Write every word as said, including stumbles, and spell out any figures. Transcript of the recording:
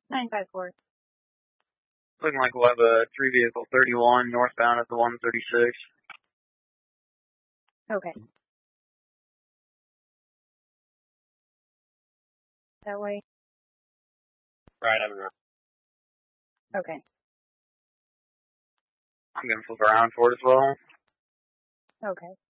nine five four. Looking like we'll have a three vehicle thirty-one northbound at the one thirty-six. Okay. That way? Right, I'm right. Okay. I'm going to flip around for it as well. Okay.